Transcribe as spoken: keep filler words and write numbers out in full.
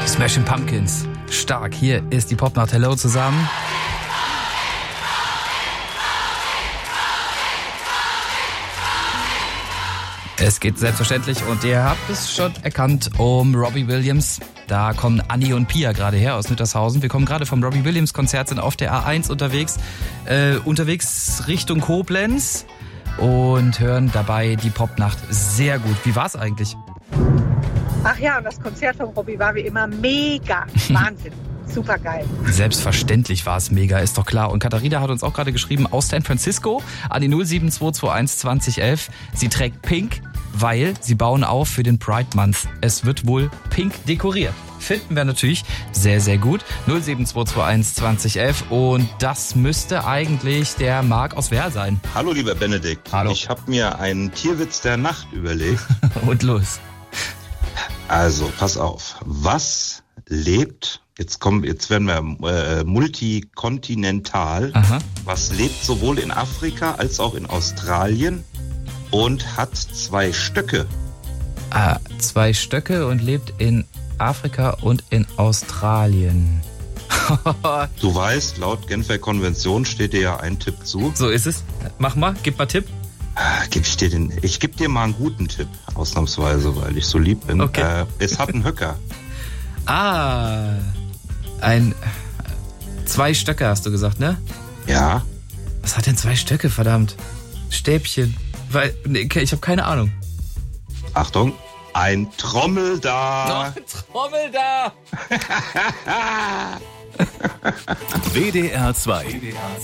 Smashing Pumpkins. Stark. Hier ist die Popnacht. Hello zusammen. Es geht selbstverständlich, und ihr habt es schon erkannt, um Robbie Williams. Da kommen Anni und Pia gerade her aus Nüttershausen. Wir kommen gerade vom Robbie Williams Konzert, sind auf der A eins unterwegs, äh, unterwegs Richtung Koblenz und hören dabei die Popnacht sehr gut. Wie war's eigentlich? Ach ja, und das Konzert von Robbie war wie immer mega. Wahnsinn. Super geil. Selbstverständlich war es mega, ist doch klar. Und Katharina hat uns auch gerade geschrieben aus San Francisco an die null sieben zwei zwei eins zwanzig elf. Sie trägt Pink, weil sie bauen auf für den Pride Month. Es wird wohl pink dekoriert. Finden wir natürlich sehr, sehr gut. null sieben zwei zwei eins zwanzig elf. Und das müsste eigentlich der Marc aus Wehr sein. Hallo lieber Benedikt. Hallo. Ich habe mir einen Tierwitz der Nacht überlegt. Und los. Also, pass auf. Was lebt, jetzt kommen, jetzt werden wir äh, multikontinental, Aha. was lebt sowohl in Afrika als auch in Australien und hat zwei Stöcke? Ah, zwei Stöcke und lebt in Afrika und in Australien. Du weißt, laut Genfer Konvention steht dir ja ein Tipp zu. So ist es. Mach mal, gib mal Tipp. Ah, gib ich dir den, ich gebe dir mal einen guten Tipp, ausnahmsweise, weil ich so lieb bin. Okay. Äh, es hat einen Höcker. Ah, ein... Zwei Stöcke hast du gesagt, ne? Ja. Was hat denn zwei Stöcke, verdammt? Stäbchen. Weil, nee, ich habe keine Ahnung. Achtung, ein Trommel da. Noch ein Trommel da. W D R zwei.